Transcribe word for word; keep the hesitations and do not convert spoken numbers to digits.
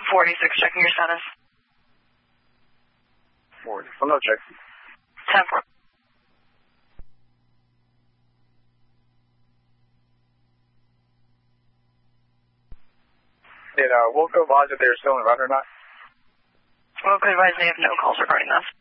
forty-six, checking your status. forty. Well, no check. ten four. Did uh, Wilco advise if they were still in run or not? Wilco advised they have no calls regarding this.